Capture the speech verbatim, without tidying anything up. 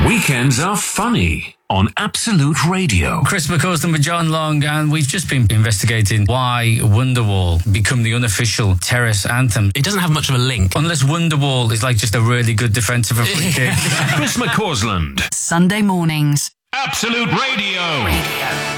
Weekends are funny on Absolute Radio. Chris McCausland with John Long, and we've just been investigating why Wonderwall become the unofficial terrace anthem. It doesn't have much of a link. Unless Wonderwall is like just a really good defensive free kick. Chris McCausland. Sunday mornings. Absolute Radio. Radio.